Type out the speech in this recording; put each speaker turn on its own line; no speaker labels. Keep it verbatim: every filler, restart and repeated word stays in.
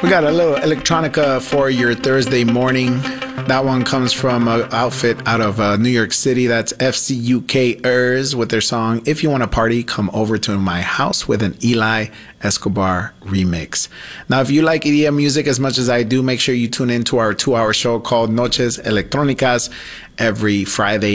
We got a little electronica for your Thursday morning. That one comes from an outfit out of uh, New York City. That's F C U K ers with their song, If You Want to Party, Come Over to My House, with an Eli Escobar remix. Now, if you like E D M music as much as I do, make sure you tune in to our two-hour show called Noches Electrónicas every Friday